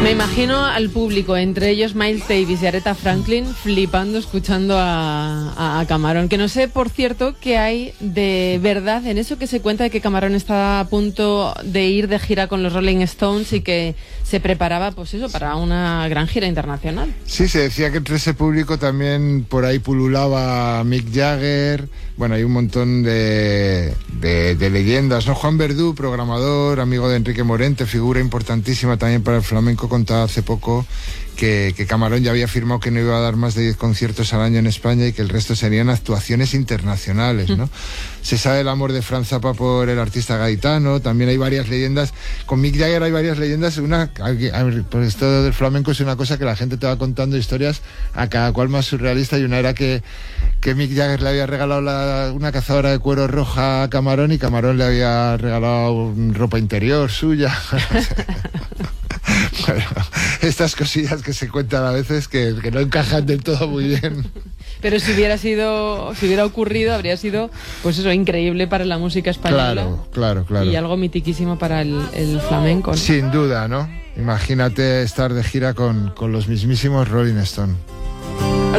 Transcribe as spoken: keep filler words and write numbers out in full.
Me imagino al público, entre ellos Miles Davis y Aretha Franklin, flipando escuchando a, a, a Camarón. Que no sé, por cierto, qué hay de verdad en eso que se cuenta de que Camarón está a punto de ir de gira con los Rolling Stones y que se preparaba, pues eso, para una gran gira internacional. Sí, se decía que entre ese público también por ahí pululaba Mick Jagger. Bueno, hay un montón de, de, de leyendas, ¿no? Juan Verdú, programador, amigo de Enrique Morente, figura importantísima también para el flamenco, contaba hace poco que, que Camarón ya había afirmado que no iba a dar más de diez conciertos al año en España y que el resto serían actuaciones internacionales, ¿no? Mm. Se sabe el amor de Franz Zappa por el artista gaditano, también hay varias leyendas. Con Mick Jagger hay varias leyendas. Una, por esto del flamenco es una cosa que la gente te va contando historias a cada cual más surrealista, y una era que, que Mick Jagger le había regalado la, una cazadora de cuero roja a Camarón y Camarón le había regalado ropa interior suya. Bueno, estas cosillas que se cuentan a veces que, que no encajan del todo muy bien. Pero si hubiera sido, si hubiera ocurrido, habría sido, pues eso, increíble para la música española. Claro, claro, claro. Y algo mitiquísimo para el, el flamenco, ¿no? Sin duda, ¿no? Imagínate estar de gira con, con los mismísimos Rolling Stones.